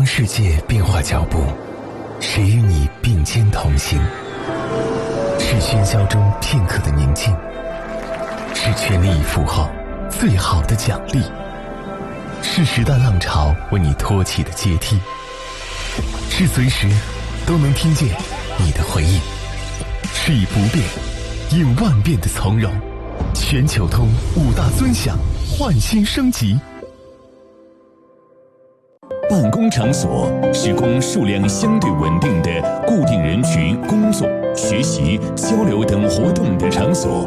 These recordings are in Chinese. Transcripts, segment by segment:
当世界变化脚步，谁与你并肩同行？是喧嚣中片刻的宁静，是全力以赴后最好的奖励，是时代浪潮为你托起的阶梯，是随时都能听见你的回应，是以不变应万变的从容。全球通5大尊享，焕新升级。 办公场所是供数量相对稳定的固定人群工作、学习、交流等活动的场所。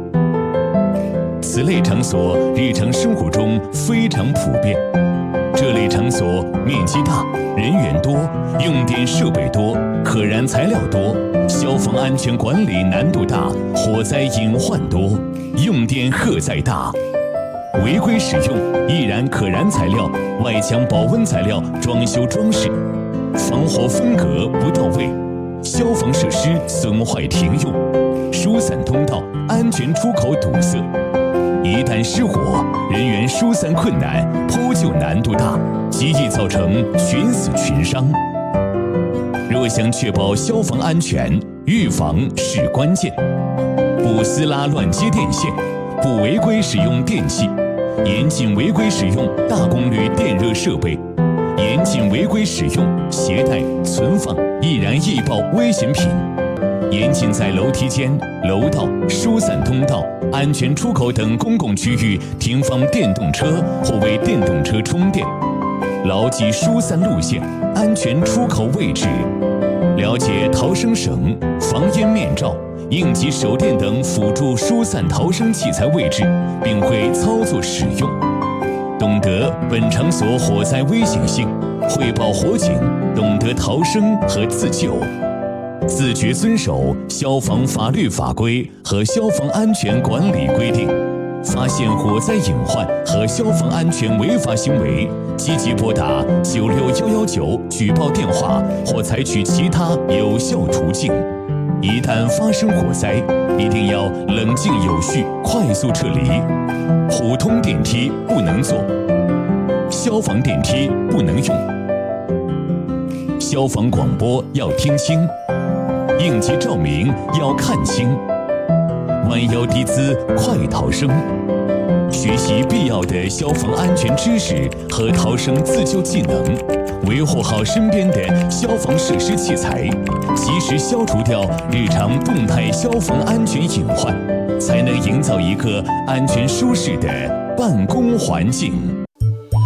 此类场所日常生活中非常普遍。这类场所面积大，人员多，用电设备多，可燃材料多，消防安全管理难度大，火灾隐患多，用电荷载大。违规使用易燃可燃材料、外墙保温材料装修装饰，防火分隔不到位，消防设施损坏停用，疏散通道、安全出口堵塞。一旦失火，人员疏散困难，扑救难度大，极易造成群死群伤。若想确保消防安全，预防是关键。不撕拉乱接电线，不违规使用电器，严禁违规使用大功率电热设备，严禁违规使用、携带、存放易燃易爆危险品，严禁在楼梯间、楼道、疏散通道、安全出口等公共区域停放电动车或为电动车充电，牢记疏散路线、安全出口位置，了解逃生绳、防烟面罩、应急手电等辅助疏散逃生器材位置，并会操作使用，懂得本场所火灾危险性，汇报火警，懂得逃生和自救，自觉遵守消防法律法规和消防安全管理规定，发现火灾隐患和消防安全违法行为，积极拨打96119举报电话或采取其他有效途径。一旦发生火灾，一定要冷静有序、快速撤离。普通电梯不能坐，消防电梯不能用，消防广播要听清，应急照明要看清，弯腰低姿快逃生。学习必要的消防安全知识和逃生自救技能，维护好身边的消防设施器材，及时消除掉日常动态消防安全隐患，才能营造一个安全舒适的办公环境。